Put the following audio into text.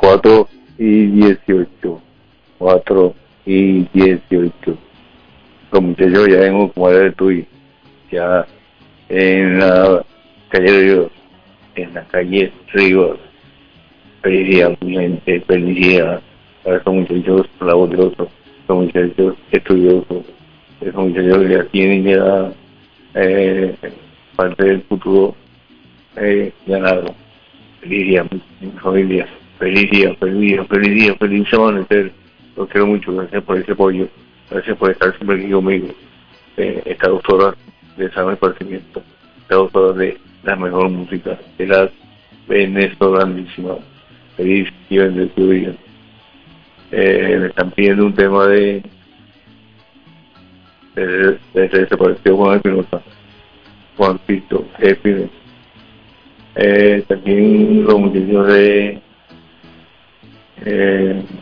4:18. 4:18. Los muchachos ya en Ucumare de Tuy, ya en la calle Ríos, felicidad, mi gente, felicidad para esos muchachos laboriosos, esos muchachos estudiosos, esos muchachos que ya tienen ya parte del futuro ganado. Feliz día, mi familia, feliz día, feliz amanecer. Los quiero mucho, gracias por ese apoyo, gracias por estar siempre aquí conmigo. Estas 2 horas de sano esparcimiento, estas 2 horas de la mejor música, de las venezolanísimas. Feliz y bendecido día. Me están pidiendo un tema de desaparecido Juan Espinosa, Juancito Espinosa. También los muchachos de